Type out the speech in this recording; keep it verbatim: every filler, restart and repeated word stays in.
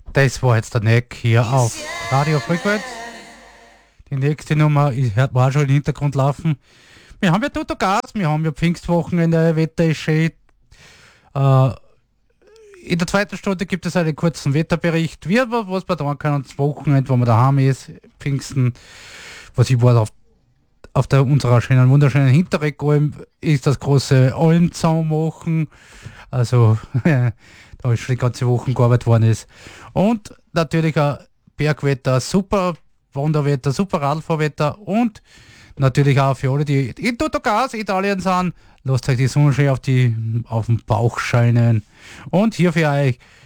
Das war jetzt der Neck hier auf Radio Frequenz. Die nächste Nummer ist, hört man auch schon im Hintergrund laufen. Wir haben ja Toto Gas, wir haben ja Pfingstwochenende, Wetter ist schön. Äh, in der zweiten Stunde gibt es einen kurzen Wetterbericht, wie, was man da kann, das Wochenende, wo man daheim ist, Pfingsten, was ich war auf, auf der, unserer schönen, wunderschönen Hinterregalm, ist das große Almzaun machen. Also, da ist schon die ganze Woche gearbeitet worden ist. Und natürlich ein Bergwetter, super Wanderwetter, super Radfahrwetter und natürlich auch für alle, die in Toto Gas Italien sind, lasst euch die Sonne schön auf, die, auf den Bauch scheinen. Und hier für euch